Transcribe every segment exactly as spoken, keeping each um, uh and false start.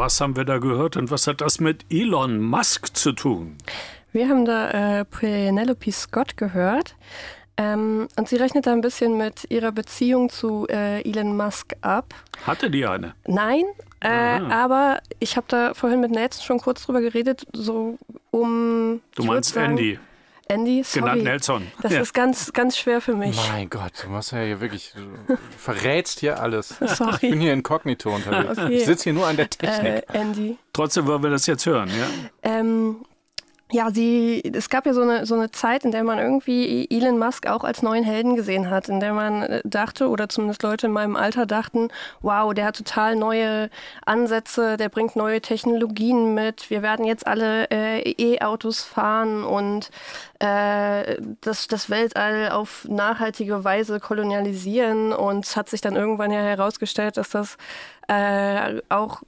Was haben wir da gehört und was hat das mit Elon Musk zu tun? Wir haben da äh, Penelope Scott gehört. Ähm, und sie rechnet da ein bisschen mit ihrer Beziehung zu äh, Elon Musk ab. Hatte die eine? Nein, äh, aber ich habe da vorhin mit Nelson schon kurz drüber geredet, so um... Du meinst sagen, Andy? Andy, sorry. Genannt Nelson. Das ja. ist ganz, ganz schwer für mich. Mein Gott, du machst ja hier wirklich, du verrätst hier alles. Sorry. Ich bin hier inkognito unterwegs. Okay. Ich sitze hier nur an der Technik. Äh, Andy. Trotzdem wollen wir das jetzt hören, ja? Ähm... Ja, sie, es gab ja so eine, so eine Zeit, in der man irgendwie Elon Musk auch als neuen Helden gesehen hat, in der man dachte, oder zumindest Leute in meinem Alter dachten, wow, der hat total neue Ansätze, der bringt neue Technologien mit, wir werden jetzt alle äh, E-Autos fahren und äh, das, das Weltall auf nachhaltige Weise kolonialisieren, und es hat sich dann irgendwann ja herausgestellt, dass das äh, auch...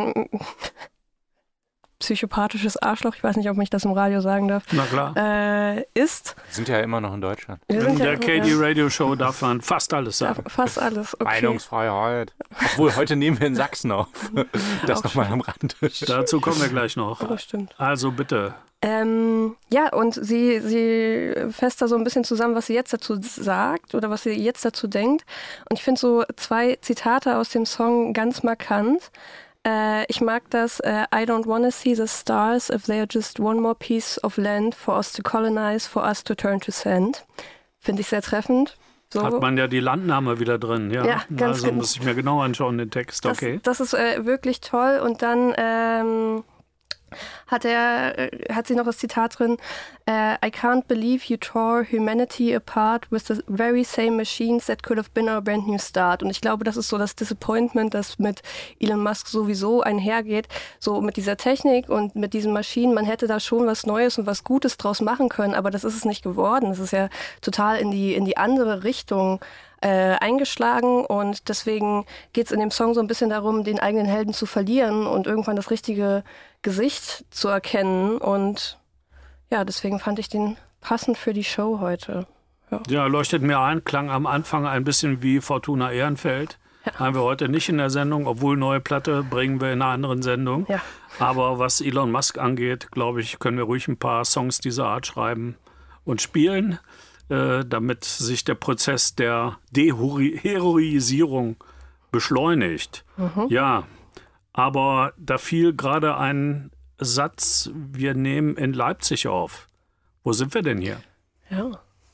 psychopathisches Arschloch, ich weiß nicht, ob ich das im Radio sagen darf, Na klar. Äh, ist. Wir sind ja immer noch in Deutschland. In der ja K D Radio Show darf man fast alles sagen. Fast alles, okay. Meinungsfreiheit. Obwohl, heute nehmen wir in Sachsen auf. Das nochmal am Rand. Dazu kommen wir gleich noch. Oh, das stimmt. Also bitte. Ähm, ja, und sie, sie fasst da so ein bisschen zusammen, was sie jetzt dazu sagt oder was sie jetzt dazu denkt. Und ich finde so zwei Zitate aus dem Song ganz markant. Uh, ich mag das, uh, I don't wanna see the stars if they are just one more piece of land for us to colonize, for us to turn to sand. Finde ich sehr treffend. So. Hat man ja die Landnahme wieder drin, ja. ja ganz also muss ich mir genau anschauen, den Text, okay. Das, das ist äh, wirklich toll. Und dann ähm, hat er, äh, hat sie noch das Zitat drin, uh, I can't believe you tore humanity apart with the very same machines that could have been our brand new start. Und ich glaube, das ist so das Disappointment, das mit Elon Musk sowieso einhergeht, so mit dieser Technik und mit diesen Maschinen. Man hätte da schon was Neues und was Gutes draus machen können, aber das ist es nicht geworden. Es ist ja total in die, in die andere Richtung Äh, eingeschlagen, und deswegen geht es in dem Song so ein bisschen darum, den eigenen Helden zu verlieren und irgendwann das richtige Gesicht zu erkennen, und ja, deswegen fand ich den passend für die Show heute. Ja, ja, leuchtet mir ein, klang am Anfang ein bisschen wie Fortuna Ehrenfeld. Ja. Haben wir heute nicht in der Sendung, obwohl neue Platte bringen wir in einer anderen Sendung. Ja. Aber was Elon Musk angeht, glaube ich, können wir ruhig ein paar Songs dieser Art schreiben und spielen, damit sich der Prozess der Deheroisierung beschleunigt. Mhm. Ja, aber da fiel gerade ein Satz, wir nehmen in Leipzig auf. Wo sind wir denn hier? Ja.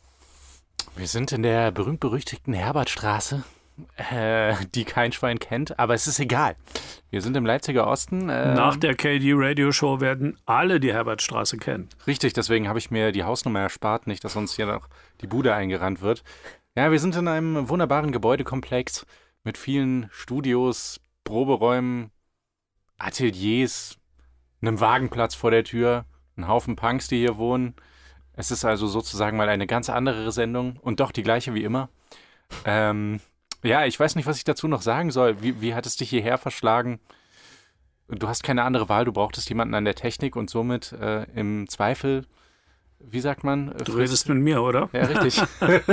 Wir sind in der berühmt-berüchtigten Herbertstraße, äh, die kein Schwein kennt, aber es ist egal. Wir sind im Leipziger Osten. Äh, Nach der K D Radio Show werden alle die Herbertstraße kennen. Richtig, deswegen habe ich mir die Hausnummer erspart, nicht, dass uns hier noch die Bude eingerannt wird. Ja, wir sind in einem wunderbaren Gebäudekomplex mit vielen Studios, Proberäumen, Ateliers, einem Wagenplatz vor der Tür, ein Haufen Punks, die hier wohnen. Es ist also sozusagen mal eine ganz andere Sendung und doch die gleiche wie immer. Ähm... Ja, ich weiß nicht, was ich dazu noch sagen soll. Wie, wie hat es dich hierher verschlagen? Du hast keine andere Wahl, du brauchtest jemanden an der Technik und somit äh, im Zweifel, wie sagt man? Äh, du redest mit mir, oder? Ja, richtig.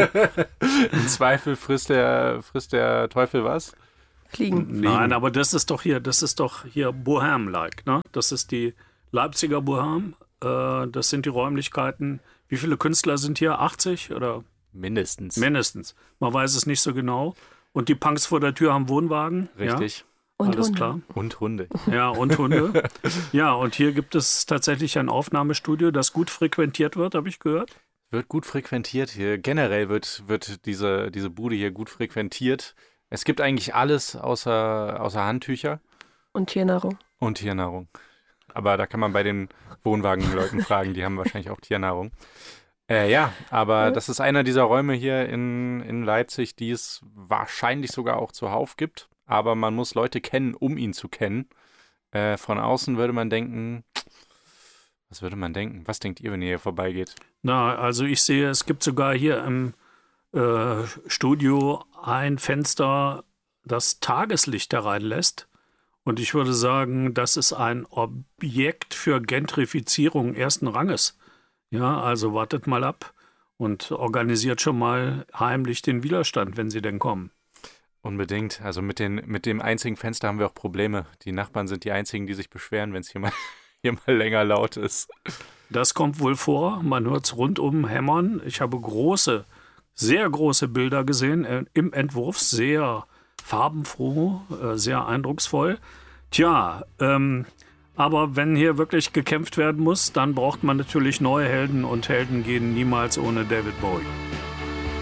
Im Zweifel frisst der, frisst der Teufel was? Fliegen. Nein, aber das ist doch hier, das ist doch hier Bohem-like, ne? Das ist die Leipziger Bohem. Äh, das sind die Räumlichkeiten. Wie viele Künstler sind hier? achtzig oder? Mindestens. Mindestens. Man weiß es nicht so genau. Und die Punks vor der Tür haben Wohnwagen. Richtig. Ja? Und alles Hunde. Klar. Und Hunde. Ja, und Hunde. Ja, und hier gibt es tatsächlich ein Aufnahmestudio, das gut frequentiert wird, habe ich gehört. Wird gut frequentiert hier. Generell wird, wird diese, diese Bude hier gut frequentiert. Es gibt eigentlich alles außer, außer Handtücher. Und Tiernahrung. Und Tiernahrung. Aber da kann man bei den Wohnwagenleuten fragen, die haben wahrscheinlich auch Tiernahrung. Äh, ja, aber das ist einer dieser Räume hier in, in Leipzig, die es wahrscheinlich sogar auch zuhauf gibt. Aber man muss Leute kennen, um ihn zu kennen. Äh, von außen würde man denken, was würde man denken? Was denkt ihr, wenn ihr hier vorbeigeht? Na, also ich sehe, es gibt sogar hier im äh, Studio ein Fenster, das Tageslicht hereinlässt. Und ich würde sagen, das ist ein Objekt für Gentrifizierung ersten Ranges. Ja, also wartet mal ab und organisiert schon mal heimlich den Widerstand, wenn sie denn kommen. Unbedingt. Also mit, den, mit dem einzigen Fenster haben wir auch Probleme. Die Nachbarn sind die einzigen, die sich beschweren, wenn es hier mal, hier mal länger laut ist. Das kommt wohl vor. Man hört es rundum hämmern. Ich habe große, sehr große Bilder gesehen äh, im Entwurf. Sehr farbenfroh, äh, sehr eindrucksvoll. Tja, ähm, aber wenn hier wirklich gekämpft werden muss, dann braucht man natürlich neue Helden und Helden gehen niemals ohne David Bowie.